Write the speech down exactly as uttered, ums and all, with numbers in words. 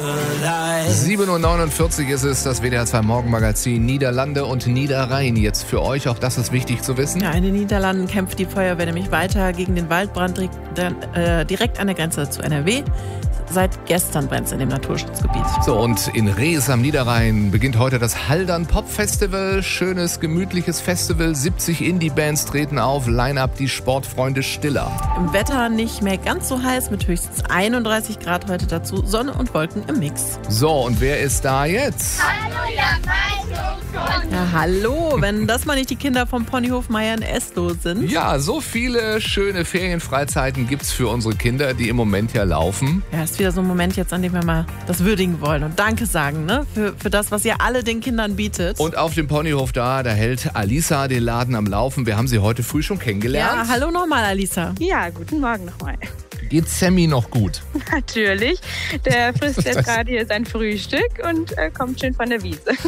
sieben Uhr neunundvierzig ist es, das W D R zwei Morgenmagazin Niederlande und Niederrhein. Jetzt für euch, auch das ist wichtig zu wissen. Ja, in den Niederlanden kämpft die Feuerwehr nämlich weiter gegen den Waldbrand direkt an der Grenze zu N R W. Seit gestern brennt es in dem Naturschutzgebiet. So, und in Rees am Niederrhein beginnt heute das Haldern Pop Festival. Schönes, gemütliches Festival. siebzig Indie-Bands treten auf. Line-up die Sportfreunde Stiller. Im Wetter nicht mehr ganz so heiß, mit höchstens einunddreißig Grad heute dazu. Sonne und Wolken im Mix. So, und wer ist da jetzt? Hallo, ihr Ja, hallo, wenn das mal nicht die Kinder vom Ponyhof Meier in Esloh sind. Ja, so viele schöne Ferienfreizeiten gibt's für unsere Kinder, die im Moment ja laufen. Ja, ist wieder so ein Moment jetzt, an dem wir mal das würdigen wollen und Danke sagen, ne? Für, für das, was ihr alle den Kindern bietet. Und auf dem Ponyhof da, da hält Alisa den Laden am Laufen. Wir haben sie heute früh schon kennengelernt. Ja, hallo nochmal, Alisa. Ja, guten Morgen nochmal. Geht Sammy noch gut? Natürlich. Der frisst jetzt gerade hier sein Frühstück und äh, kommt schön von der Wiese.